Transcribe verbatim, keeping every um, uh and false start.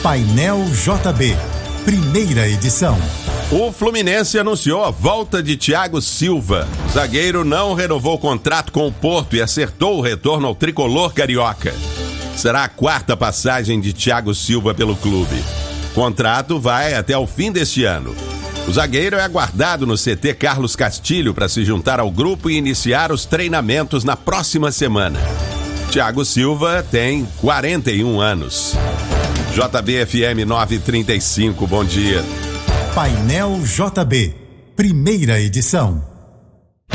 Painel J B, primeira edição. O Fluminense anunciou a volta de Thiago Silva. O zagueiro não renovou o contrato com o Porto e acertou o retorno ao tricolor carioca. Será a quarta passagem de Thiago Silva pelo clube. O contrato vai até o fim deste ano. O zagueiro é aguardado no C T Carlos Castilho para se juntar ao grupo e iniciar os treinamentos na próxima semana. Thiago Silva tem quarenta e um anos. J B F M novecentos e trinta e cinco, bom dia. Painel J B, primeira edição.